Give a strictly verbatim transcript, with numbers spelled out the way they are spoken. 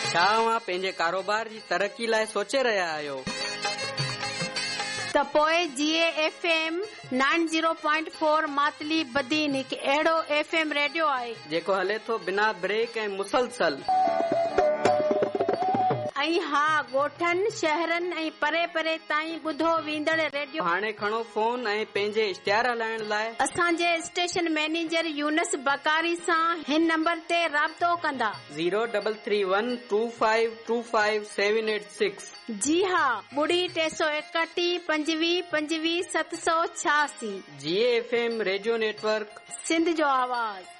छा तव्हां पंहिंजे कारोबार जी तरक़ी लाइ सोचे रहिया आहियो त पोइ जीए F M nine zero point four Matali Badin हिकु अहिड़ो एफ एम रेडियो आहे जेको हले थो बिना ब्रेक ऐं मुसलसल ऐं हा ॻोठनि शहरनि ऐं परे परे ताईं ॿुधो वेंदड़ रेडियो। हाणे खणो फोन ऐं पंहिंजे इश्तिहार हलाइण लाइ असांजे स्टेशन मैनेजर यूनस बकारी सां हिन नंबर ते राब्तो कंदा zero double three one two five two five seven eight six. जी हा ॿुड़ी टे सौ एकटीह पंजवीह पंजवीह सत सौ छियासी। जीए F M radio network Sindh जो आवाज़।